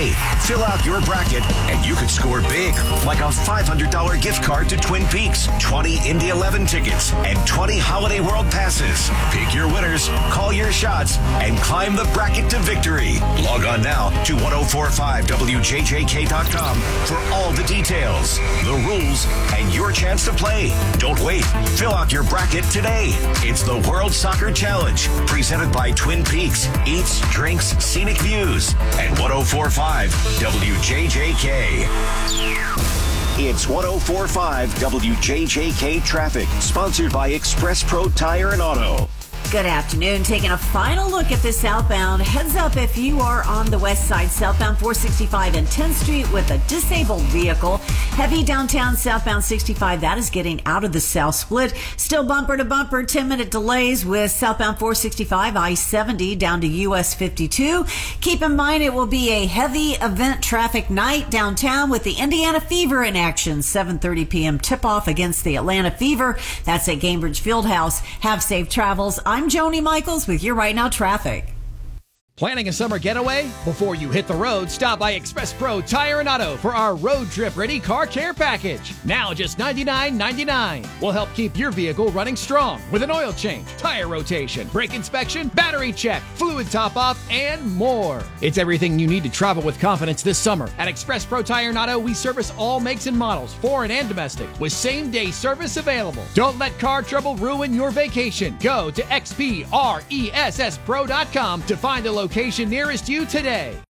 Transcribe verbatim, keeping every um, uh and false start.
K. Fill out your bracket and you could score big, like a five hundred dollars gift card to Twin Peaks, twenty Indy eleven tickets, and twenty Holiday World passes. Pick your winners, call your shots, and climb the bracket to victory. Log on now to ten forty-five W J J K dot com for all the details, the rules, and your chance to play. Don't wait. Fill out your bracket today. It's the World Soccer Challenge, presented by Twin Peaks, Eats, Drinks, Scenic Views, and ten forty-five W J J K. It's ten forty-five W J J K Traffic, sponsored by Express Pro Tire and Auto. Good afternoon. Taking a final look at the southbound. Heads up if you are on the west side, southbound four sixty-five and tenth Street with a disabled vehicle. Heavy downtown southbound sixty-five. That is getting out of the south split. Still bumper to bumper, ten minute delays with southbound four sixty-five, I seventy down to U S fifty-two. Keep in mind it will be a heavy event traffic night downtown with the Indiana Fever in action. seven thirty p.m. tip-off against the Atlanta Fever. That's at Gainbridge Fieldhouse. Have safe travels. I'm Joni Michaels with your Right Now Traffic. Planning a summer getaway? Before you hit the road, stop by Express Pro Tire and Auto for our road trip ready car care package. Now just ninety-nine ninety-nine. We'll help keep your vehicle running strong with an oil change, tire rotation, brake inspection, battery check, fluid top off, and more. It's everything you need to travel with confidence this summer. At Express Pro Tire and Auto, we service all makes and models, foreign and domestic, with same day service available. Don't let car trouble ruin your vacation. Go to X P R E S S Pro dot com to find a location nearest you today.